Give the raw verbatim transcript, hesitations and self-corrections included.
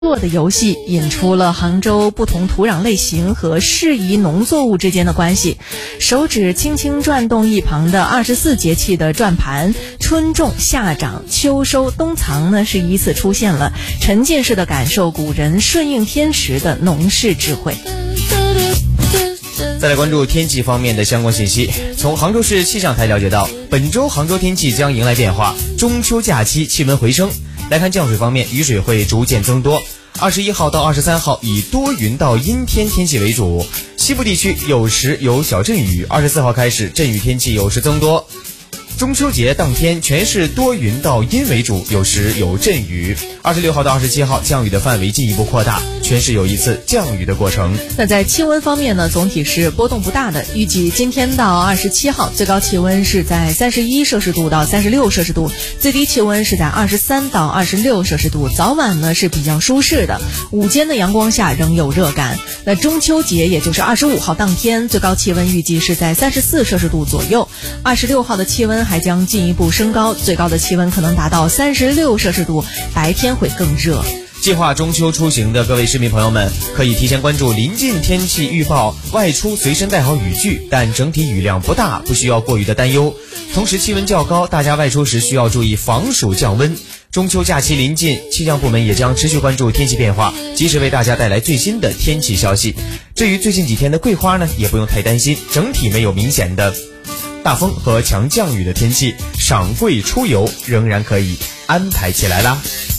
落的游戏引出了杭州不同土壤类型和适宜农作物之间的关系。手指轻轻转动一旁的二十四节气的转盘，春种、夏长、秋收、冬藏呢，是依次出现了沉浸式的感受古人顺应天时的农事智慧。 再来关注天气方面的相关信息。从杭州市气象台了解到，本周杭州天气将迎来变化，中秋假期气温回升。来看降水方面，雨水会逐渐增多。二十一号到二十三号以多云到阴天天气为主，西部地区有时有小阵雨。二十四号开始，阵雨天气有时增多。中秋节当天全市多云到阴为主，有时有阵雨。二十六号到二十七号降雨的范围进一步扩大，全市有一次降雨的过程。 那在气温方面呢，总体是波动不大的。预计今天到二十七号，最高气温是在三十一摄氏度到三十六摄氏度，最低气温是在二十三到二十六摄氏度。早晚呢是比较舒适的，午间的阳光下仍有热感。那中秋节也就是二十五号当天，最高气温预计是在三十四摄氏度左右。二十六号的气温还将进一步升高，最高的气温可能达到三十六摄氏度，白天会更热。 计划中秋出行的各位市民朋友们，可以提前关注临近天气预报，外出随身带好雨具，但整体雨量不大，不需要过于的担忧。同时气温较高，大家外出时需要注意防暑降温。中秋假期临近，气象部门也将持续关注天气变化，及时为大家带来最新的天气消息。至于最近几天的桂花呢，也不用太担心，整体没有明显的大风和强降雨的天气，赏桂出游仍然可以安排起来啦。